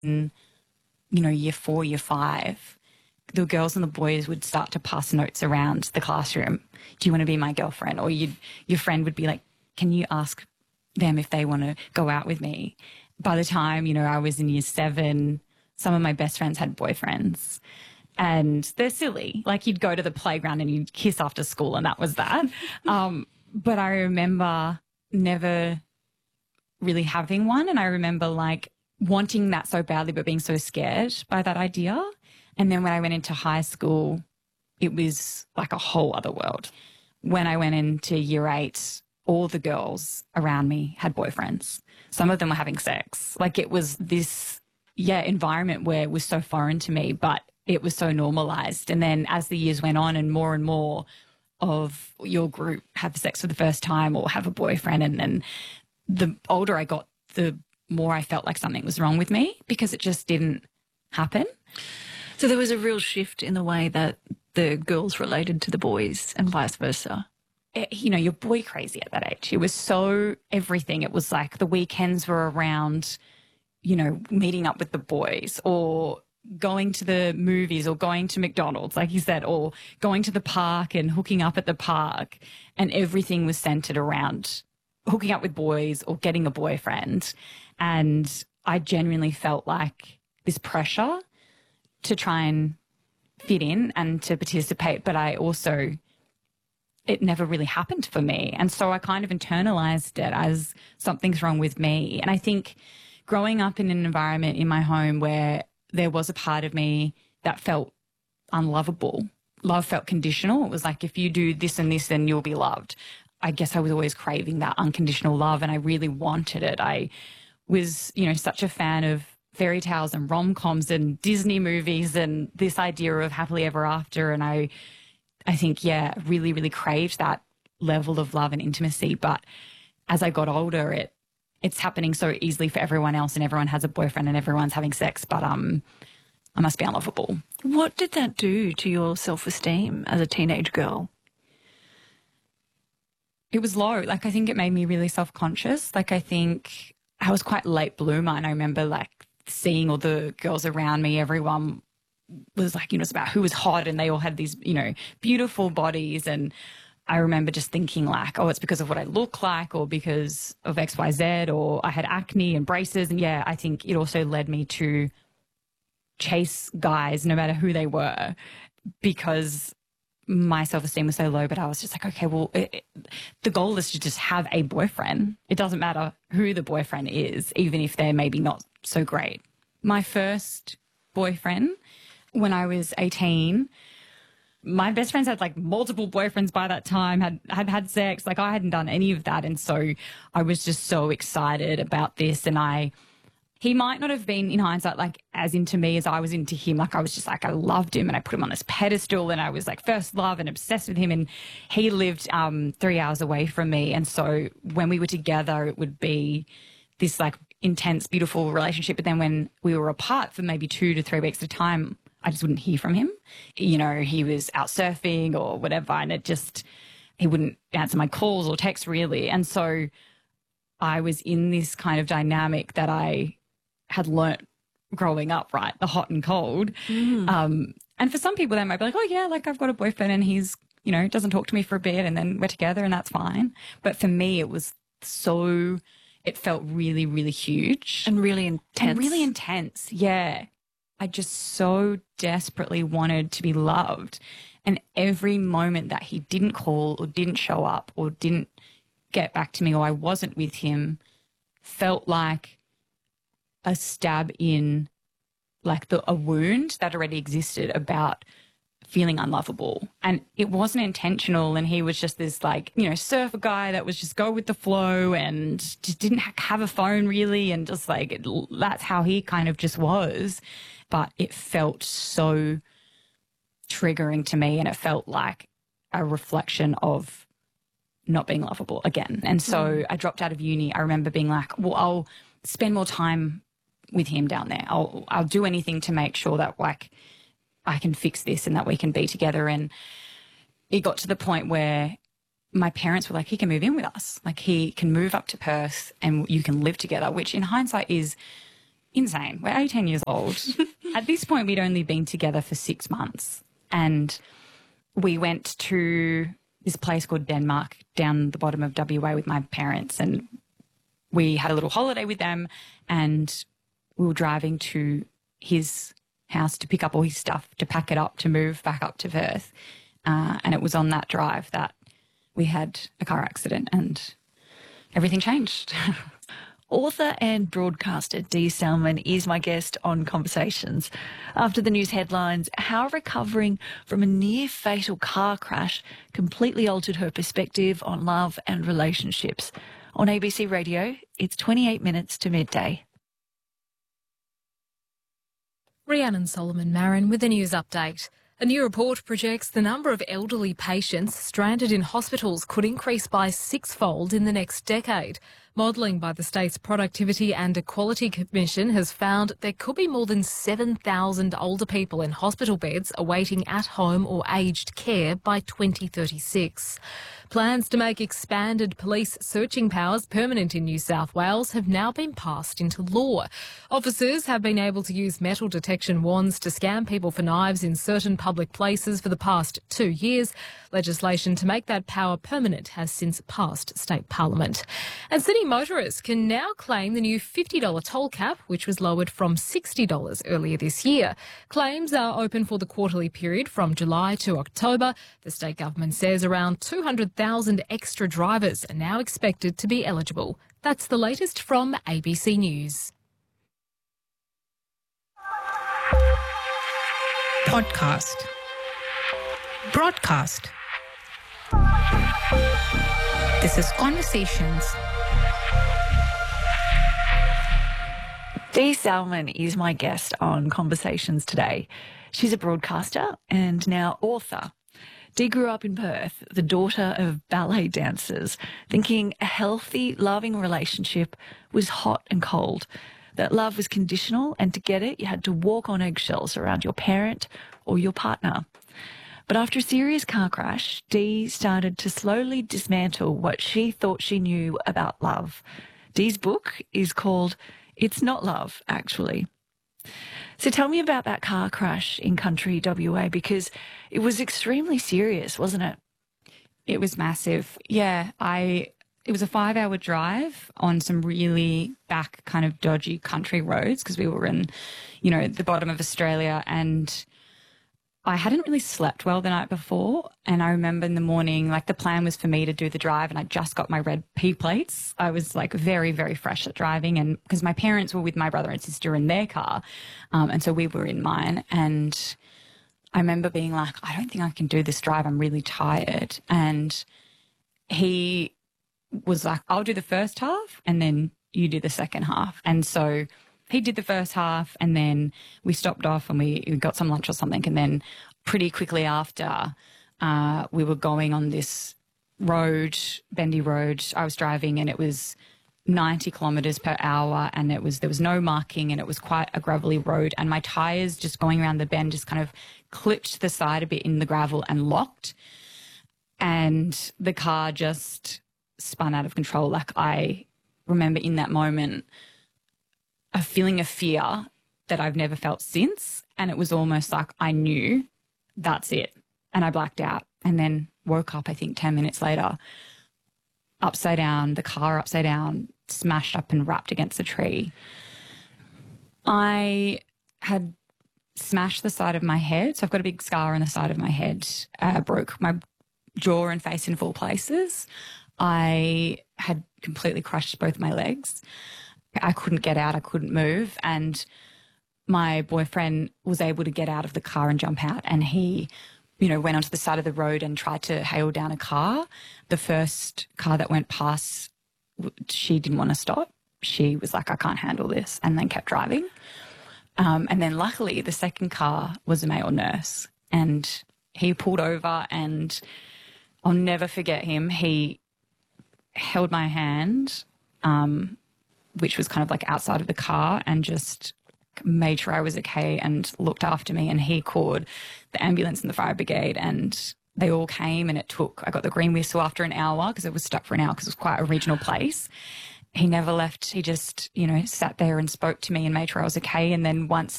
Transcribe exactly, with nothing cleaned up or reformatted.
in, you know, year four, year five, the girls and the boys would start to pass notes around the classroom. Do you want to be my girlfriend? Or you'd, your friend would be like, can you ask them if they want to go out with me? By the time, you know, I was in year seven, some of my best friends had boyfriends. And they're silly. Like, you'd go to the playground and you'd kiss after school, and that was that. um, but I remember never really having one. And I remember, like, wanting that so badly but being so scared by that idea. And then when I went into high school, it was like a whole other world. When I went into year eight, all the girls around me had boyfriends. Some of them were having sex. Like, it was this, yeah, environment where it was so foreign to me, but it was so normalized. And then as the years went on and more and more of your group have sex for the first time or have a boyfriend, and then the older I got, the more I felt like something was wrong with me because it just didn't happen. So there was a real shift in the way that the girls related to the boys and vice versa. It, you know, you're boy crazy at that age. It was so everything. It was like the weekends were around, you know, meeting up with the boys or going to the movies or going to McDonald's, like you said, or going to the park and hooking up at the park. And everything was centered around hooking up with boys or getting a boyfriend. And I genuinely felt like this pressure to try and fit in and to participate. But I also, it never really happened for me. And so I kind of internalized it as something's wrong with me. And I think growing up in an environment in my home where there was a part of me that felt unlovable. Love felt conditional. It was like, if you do this and this, then you'll be loved. I guess I was always craving that unconditional love, and I really wanted it. I was, you know, such a fan of fairy tales and rom-coms and Disney movies and this idea of happily ever after. And I, I think, yeah, really, really craved that level of love and intimacy. But as I got older, it, it's happening so easily for everyone else, and everyone has a boyfriend and everyone's having sex, but um, I must be unlovable. What did that do to your self-esteem as a teenage girl? It was low. Like, I think it made me really self-conscious. Like, I think I was quite late bloomer, and I remember, like, seeing all the girls around me, everyone was like, you know, it's about who was hot, and they all had these, you know, beautiful bodies. And I remember just thinking like, oh, it's because of what I look like or because of X, Y, Z, or I had acne and braces. And yeah, I think it also led me to chase guys no matter who they were, because my self-esteem was so low. But I was just like, okay, well, it, it, the goal is to just have a boyfriend. It doesn't matter who the boyfriend is, even if they're maybe not so great. My first boyfriend, when I was eighteen, my best friends had like multiple boyfriends by that time, had, had had sex. Like, I hadn't done any of that. And so I was just so excited about this. And I, he might not have been in hindsight, like as into me as I was into him. Like, I was just like, I loved him and I put him on this pedestal and I was like first love and obsessed with him. And he lived um, three hours away from me. And so when we were together, it would be this like intense, beautiful relationship. But then when we were apart for maybe two to three weeks at a time, I just wouldn't hear from him. You know, he was out surfing or whatever, and it just, he wouldn't answer my calls or texts really. And so I was in this kind of dynamic that I had learnt growing up, right? The hot and cold. Mm. Um, and for some people, they might be like, oh yeah, like I've got a boyfriend and he's, you know, doesn't talk to me for a bit and then we're together and that's fine. But for me, it was so, it felt really, really huge. And really intense. And really intense, yeah. I just so desperately wanted to be loved. And every moment that he didn't call or didn't show up or didn't get back to me or I wasn't with him felt like a stab in like the, a wound that already existed about feeling unlovable. And it wasn't intentional. And he was just this like, you know, surfer guy that was just go with the flow and just didn't ha have a phone really. And just like, it, that's how he kind of just was. But it felt so triggering to me, and it felt like a reflection of not being lovable again. And so mm. I dropped out of uni. I remember being like, well, I'll spend more time with him down there. I'll, I'll do anything to make sure that like I can fix this and that we can be together. And it got to the point where my parents were like, he can move in with us. Like, he can move up to Perth and you can live together, which in hindsight is insane. We're eighteen years old. At this point, we'd only been together for six months. And we went to this place called Denmark down the bottom of W A with my parents, and we had a little holiday with them, and we were driving to his house to pick up all his stuff, to pack it up, to move back up to Perth. Uh, and it was on that drive that we had a car accident and everything changed. Author and broadcaster Dee Salmon is my guest on Conversations. After the news headlines, how recovering from a near-fatal car crash completely altered her perspective on love and relationships. On A B C Radio, it's twenty-eight minutes to midday. Rhiannon Solomon Marin with a news update. A new report projects the number of elderly patients stranded in hospitals could increase by sixfold in the next decade. Modelling by the state's Productivity and Equality Commission has found there could be more than seven thousand older people in hospital beds awaiting at-home or aged care by twenty thirty-six. Plans to make expanded police searching powers permanent in New South Wales have now been passed into law. Officers have been able to use metal detection wands to scan people for knives in certain public places for the past two years. Legislation to make that power permanent has since passed state parliament. And city motorists can now claim the new fifty dollars toll cap, which was lowered from sixty dollars earlier this year. Claims are open for the quarterly period from July to October. The state government says around two hundred thousand extra drivers are now expected to be eligible. That's the latest from A B C News. Podcast. Broadcast. This is Conversations. Dee Salmon is my guest on Conversations today. She's a broadcaster and now author. Dee grew up in Perth, the daughter of ballet dancers, thinking a healthy, loving relationship was hot and cold, that love was conditional, and to get it, you had to walk on eggshells around your parent or your partner. But after a serious car crash, Dee started to slowly dismantle what she thought she knew about love. Dee's book is called It's Not Love, Actually. So tell me about that car crash in country W A, because it was extremely serious, wasn't it? It was massive. Yeah, I. It was a five-hour drive on some really back kind of dodgy country roads because we were in, you know, the bottom of Australia, and I hadn't really slept well the night before. And I remember in the morning, like the plan was for me to do the drive, and I just got my red P plates. I was like very, very fresh at driving, and because my parents were with my brother and sister in their car, um, and so we were in mine. And I remember being like, I don't think I can do this drive. I'm really tired. And he was like, I'll do the first half and then you do the second half. And so he did the first half, and then we stopped off and we, we got some lunch or something. And then pretty quickly after, uh, we were going on this road, bendy road. I was driving and it was ninety kilometres per hour, and it was there was no marking, and it was quite a gravelly road, and my tyres just going around the bend just kind of clipped to the side a bit in the gravel and locked. And the car just spun out of control. Like, I remember in that moment a feeling of fear that I've never felt since. And it was almost like I knew that's it. And I blacked out and then woke up, I think, ten minutes later, upside down, the car upside down, smashed up and wrapped against a tree. I had smashed the side of my head. So I've got a big scar on the side of my head. I broke my jaw and face in four places. I had completely crushed both my legs. I couldn't get out. I couldn't move. And my boyfriend was able to get out of the car and jump out. And he, you know, went onto the side of the road and tried to hail down a car. The first car that went past, she didn't want to stop. She was like, I can't handle this, and then kept driving. Um, and then luckily the second car was a male nurse, and he pulled over, and I'll never forget him. He held my hand, um, which was kind of like outside of the car, and just made sure I was okay and looked after me. And he called the ambulance and the fire brigade, and they all came, and it took, I got the green whistle after an hour because it was stuck for an hour because it was quite a regional place. he never left. He just, you know, sat there and spoke to me and made sure I was okay. And then once